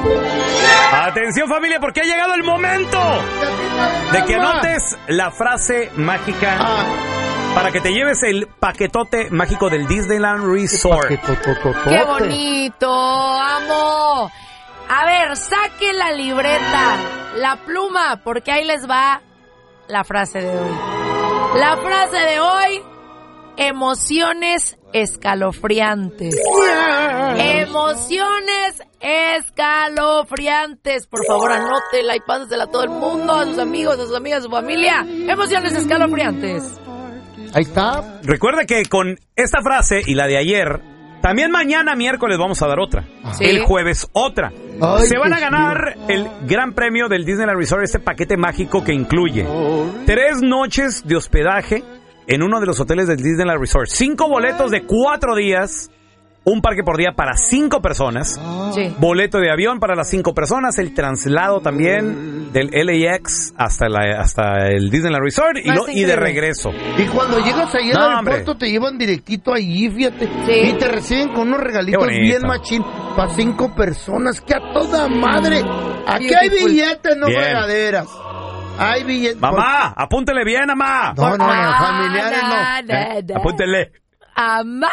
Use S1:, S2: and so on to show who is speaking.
S1: Atención, familia, porque ha llegado el momento de que anotes la frase mágica para que te lleves el paquetote mágico del Disneyland Resort.
S2: ¡Qué bonito! ¡Amo! A ver, saquen la libreta, la pluma, porque ahí les va la frase de hoy. La frase de hoy: emociones escalofriantes. Emociones escalofriantes. Por favor, anótela y pásasela a todo el mundo, a sus amigos, a sus amigas, a su familia. Emociones escalofriantes.
S3: Ahí está.
S1: Recuerda que con esta frase y la de ayer, también mañana miércoles vamos a dar otra.
S2: ¿Sí?
S1: El jueves otra.
S3: Ay,
S1: se van a
S3: qué
S1: ganar el gran premio del Disneyland Resort, este paquete mágico que incluye 3 noches de hospedaje en uno de los hoteles del Disneyland Resort, 5 boletos de 4 días, un parque por día para 5 personas,
S2: Sí.
S1: boleto de avión para las 5 personas, el traslado también del LAX hasta el Disneyland Resort y de
S2: increíble.
S1: regreso.
S3: Y cuando llegas ahí al
S1: No,
S3: aeropuerto
S1: hombre.
S3: te llevan directito allí, fíjate.
S2: Sí.
S3: Y te reciben con unos regalitos
S1: Qué bonito.
S3: bien machín para 5 personas. ¡Que a toda madre! Aquí hay
S2: Beautiful.
S3: billetes, no
S1: Bien.
S3: fregaderas. Hay billetes.
S1: Mamá, apúntele bien, mamá.
S3: No, familiares no.
S1: Apúntele.
S2: Amá.